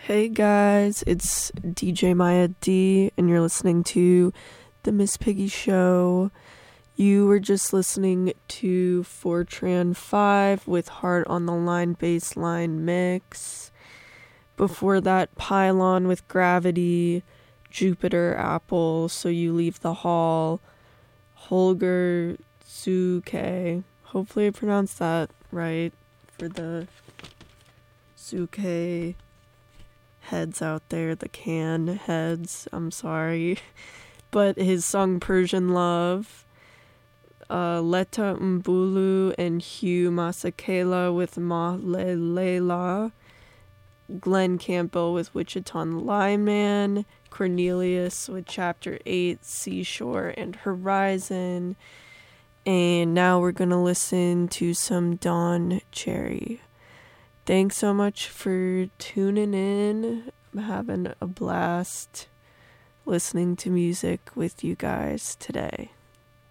Hey guys, it's DJ Maya D, and you're listening to The Miss Piggy Show. You were just listening to Fortran 5 with Heart on the Line bassline mix. Before that, Pylon with Gravity, Jupiter Apple, So You Leave the Hall, Holger Suke. Hopefully I pronounced that right for the Suke heads out there, the can heads, I'm sorry. But his song Persian Love, Leta Mbulu and Hugh Masekela with Mahlelela, Glenn Campbell with Wichiton Lyman, Cornelius with Chapter 8, Seashore and Horizon, and now we're gonna listen to some Don Cherry. Thanks so much for tuning in. I'm having a blast listening to music with you guys today.